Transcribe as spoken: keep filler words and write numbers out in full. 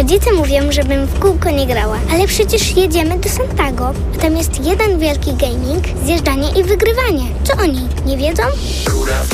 Rodzice mówią, żebym w kółko nie grała, ale przecież jedziemy do Santago, a tam jest jeden wielki gaming, zjeżdżanie i wygrywanie. Co oni, nie wiedzą?